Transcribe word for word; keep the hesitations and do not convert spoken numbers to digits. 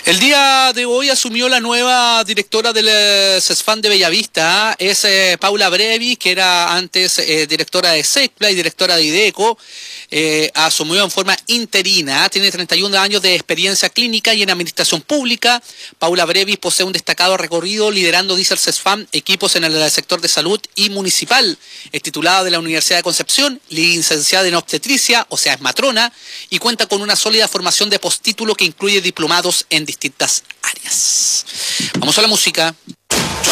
El día de hoy asumió la nueva directora del eh, CESFAM de Bellavista, ¿eh? es eh, Paula Brevis, que era antes eh, directora de SECPLA y directora de IDECO, eh, asumió en forma interina, ¿eh? Tiene treinta y un años de experiencia clínica y en administración pública. Paula Brevis posee un destacado recorrido liderando, dice el CESFAM, equipos en el sector de salud y municipal. Es titulada de la Universidad de Concepción, licenciada en obstetricia, o sea, es matrona, y cuenta con una sólida formación de postítulo que incluye diplomados en distintas áreas. Vamos a la música.